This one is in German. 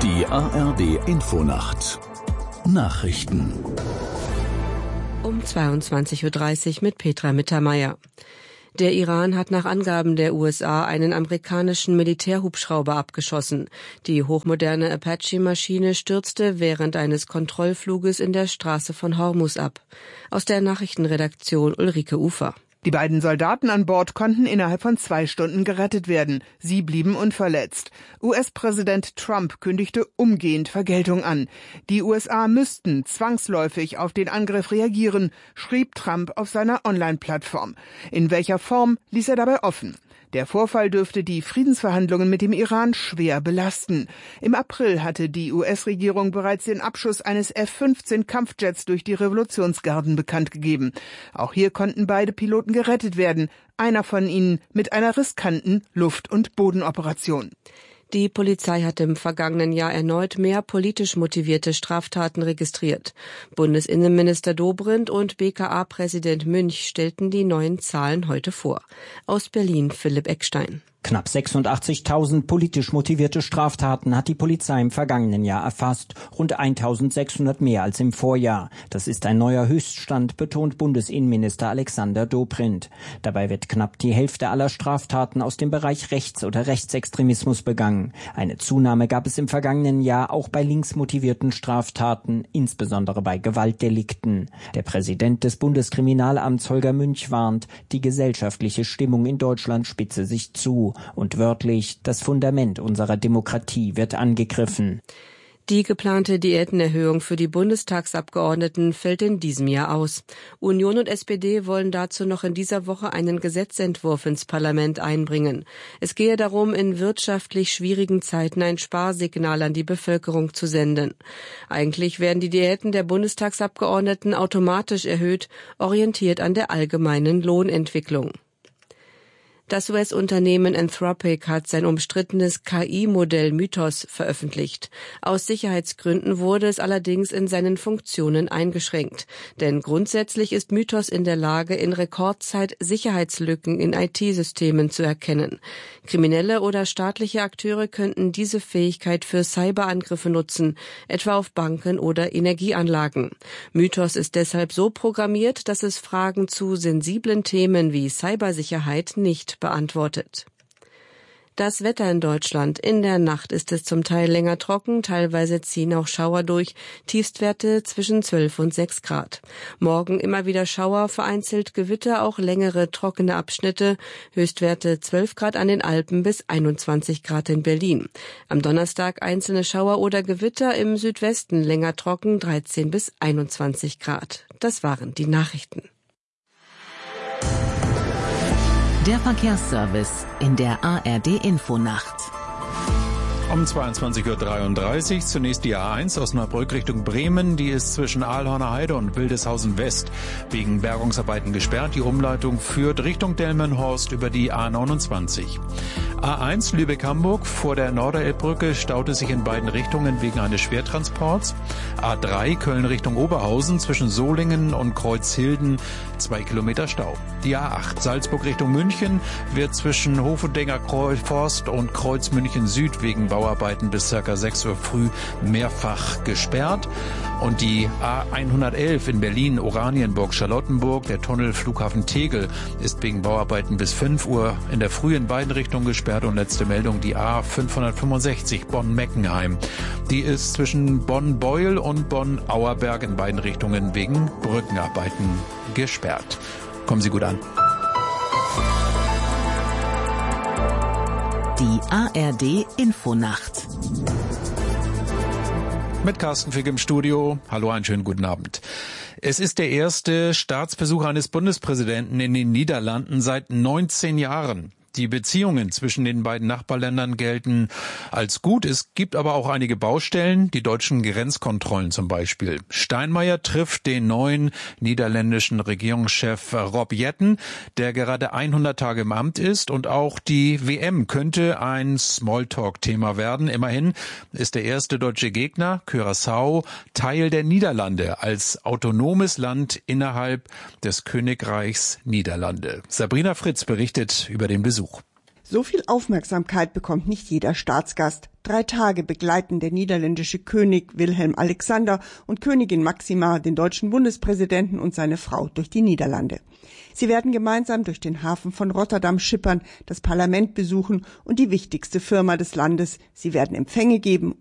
Die ARD-Infonacht Nachrichten um 22:30 Uhr mit Petra Mittermeier. Der Iran hat nach Angaben der USA einen amerikanischen Militärhubschrauber abgeschossen. Die hochmoderne Apache-Maschine stürzte während eines Kontrollfluges in der Straße von Hormuz ab. Aus der Nachrichtenredaktion Ulrike Ufer. Die beiden Soldaten an Bord konnten innerhalb von 2 Stunden gerettet werden. Sie blieben unverletzt. US-Präsident Trump kündigte umgehend Vergeltung an. Die USA müssten zwangsläufig auf den Angriff reagieren, schrieb Trump auf seiner Online-Plattform. In welcher Form ließ er dabei offen. Der Vorfall dürfte die Friedensverhandlungen mit dem Iran schwer belasten. Im April hatte die US-Regierung bereits den Abschuss eines F-15-Kampfjets durch die Revolutionsgarden bekannt gegeben. Auch hier konnten beide Piloten gerettet werden, einer von ihnen mit einer riskanten Luft- und Bodenoperation. Die Polizei hat im vergangenen Jahr erneut mehr politisch motivierte Straftaten registriert. Bundesinnenminister Dobrindt und BKA-Präsident Münch stellten die neuen Zahlen heute vor. Aus Berlin Philipp Eckstein. Knapp 86.000 politisch motivierte Straftaten hat die Polizei im vergangenen Jahr erfasst, rund 1.600 mehr als im Vorjahr. Das ist ein neuer Höchststand, betont Bundesinnenminister Alexander Dobrindt. Dabei wird knapp die Hälfte aller Straftaten aus dem Bereich Rechts- oder Rechtsextremismus begangen. Eine Zunahme gab es im vergangenen Jahr auch bei linksmotivierten Straftaten, insbesondere bei Gewaltdelikten. Der Präsident des Bundeskriminalamts Holger Münch warnt, die gesellschaftliche Stimmung in Deutschland spitze sich zu. Und wörtlich, das Fundament unserer Demokratie wird angegriffen. Die geplante Diätenerhöhung für die Bundestagsabgeordneten fällt in diesem Jahr aus. Union und SPD wollen dazu noch in dieser Woche einen Gesetzentwurf ins Parlament einbringen. Es gehe darum, in wirtschaftlich schwierigen Zeiten ein Sparsignal an die Bevölkerung zu senden. Eigentlich werden die Diäten der Bundestagsabgeordneten automatisch erhöht, orientiert an der allgemeinen Lohnentwicklung. Das US-Unternehmen Anthropic hat sein umstrittenes KI-Modell Mythos veröffentlicht. Aus Sicherheitsgründen wurde es allerdings in seinen Funktionen eingeschränkt. Denn grundsätzlich ist Mythos in der Lage, in Rekordzeit Sicherheitslücken in IT-Systemen zu erkennen. Kriminelle oder staatliche Akteure könnten diese Fähigkeit für Cyberangriffe nutzen, etwa auf Banken oder Energieanlagen. Mythos ist deshalb so programmiert, dass es Fragen zu sensiblen Themen wie Cybersicherheit nicht beantwortet. Das Wetter in Deutschland. In der Nacht ist es zum Teil länger trocken, teilweise ziehen auch Schauer durch, Tiefstwerte zwischen 12 und 6 Grad. Morgen immer wieder Schauer, vereinzelt Gewitter, auch längere trockene Abschnitte, Höchstwerte 12 Grad an den Alpen bis 21 Grad in Berlin. Am Donnerstag einzelne Schauer oder Gewitter, im Südwesten länger trocken, 13 bis 21 Grad. Das waren die Nachrichten. Der Verkehrsservice in der ARD-Infonacht. Um 22:33 Uhr zunächst die A1 aus Neubrück Richtung Bremen. Die ist zwischen Aalhorner Heide und Wildeshausen West wegen Bergungsarbeiten gesperrt. Die Umleitung führt Richtung Delmenhorst über die A29. A1 Lübeck-Hamburg vor der Norderelbbrücke staut es sich in beiden Richtungen wegen eines Schwertransports. A3 Köln Richtung Oberhausen zwischen Solingen und Kreuzhilden 2 Kilometer Stau. Die A8 Salzburg Richtung München wird zwischen Hofodenger Forst und Kreuz München Süd wegen Bauarbeiten bis ca. 6 Uhr früh mehrfach gesperrt. Und die A111 in Berlin Oranienburg-Charlottenburg, der Tunnel Flughafen Tegel, ist wegen Bauarbeiten bis 5 Uhr in der Früh in beiden Richtungen gesperrt. Und letzte Meldung, die A565 Bonn-Meckenheim. Die ist zwischen Bonn-Beuel und Bonn-Auerberg in beiden Richtungen wegen Brückenarbeiten gesperrt. Kommen Sie gut an. Die ARD-Infonacht. Mit Carsten Fick im Studio. Hallo, einen schönen guten Abend. Es ist der erste Staatsbesuch eines Bundespräsidenten in den Niederlanden seit 19 Jahren. Die Beziehungen zwischen den beiden Nachbarländern gelten als gut. Es gibt aber auch einige Baustellen, die deutschen Grenzkontrollen zum Beispiel. Steinmeier trifft den neuen niederländischen Regierungschef Rob Jetten, der gerade 100 Tage im Amt ist. Und auch die WM könnte ein Smalltalk-Thema werden. Immerhin ist der erste deutsche Gegner, Curaçao, Teil der Niederlande als autonomes Land innerhalb des Königreichs Niederlande. Sabrina Fritz berichtet über den Besuch. So viel Aufmerksamkeit bekommt nicht jeder Staatsgast. 3 Tage begleiten der niederländische König Wilhelm Alexander und Königin Máxima den deutschen Bundespräsidenten und seine Frau durch die Niederlande. Sie werden gemeinsam durch den Hafen von Rotterdam schippern, das Parlament besuchen und die wichtigste Firma des Landes. Sie werden Empfänge geben